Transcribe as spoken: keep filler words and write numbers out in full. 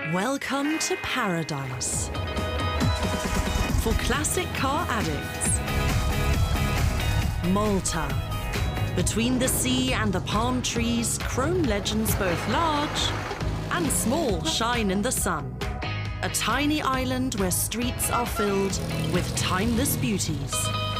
Welcome to paradise for classic car addicts. Malta. Between the sea and the palm trees, chrome legends both large and small shine in the sun. A tiny island where streets are filled with timeless beauties.